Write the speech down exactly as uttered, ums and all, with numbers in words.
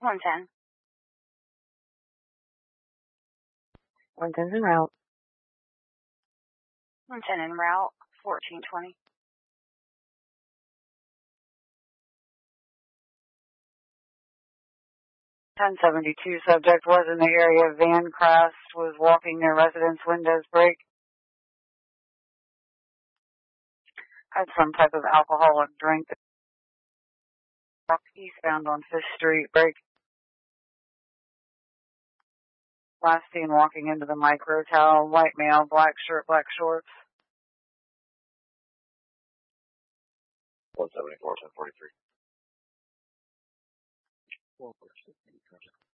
one ten. one ten's en route. one ten en route, fourteen twenty. ten seventy-two subject was in the area. Van crashed, was walking near residence, windows break. Had some type of alcoholic drink. Eastbound on fifth Street, break. Last seen walking into the micro tower, white male, black shirt, black shorts. one seventy-four, ten forty-three.